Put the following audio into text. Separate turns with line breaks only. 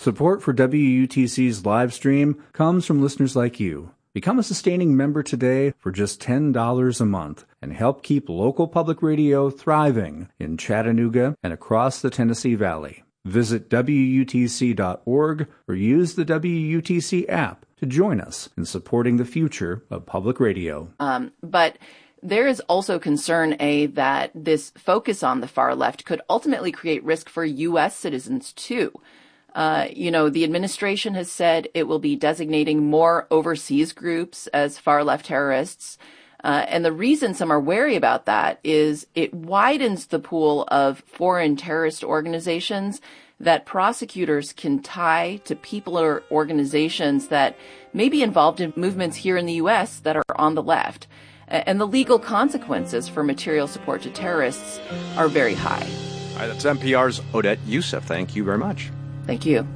Support for WUTC's live stream comes from listeners like you. Become a sustaining member today for just $10 a month and help keep local public radio thriving in Chattanooga and across the Tennessee Valley. Visit WUTC.org or use the WUTC app to join us in supporting the future of public radio.
But there is also concern, that this focus on the far left could ultimately create risk for U.S. citizens, too. The administration has said it will be designating more overseas groups as far-left terrorists. And the reason some are wary about that is it widens the pool of foreign terrorist organizations that prosecutors can tie to people or organizations that may be involved in movements here in the U.S. that are on the left. And the legal consequences for material support to terrorists are very high.
All right, that's NPR's Odette Yousef. Thank you very much.
Thank you.